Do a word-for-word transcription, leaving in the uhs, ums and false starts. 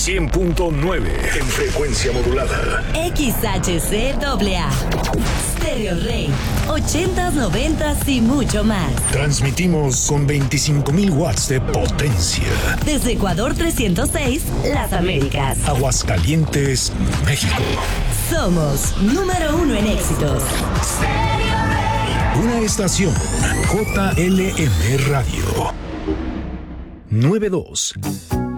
cien punto nueve en frecuencia modulada. X H C A A. Stereo Rey. ochentas, noventas y mucho más. Transmitimos con veinticinco mil watts de potencia. Desde Ecuador trescientos seis, Las Américas. Aguascalientes, México. Somos número uno en éxitos. Una estación J L M Radio. noventa y dos.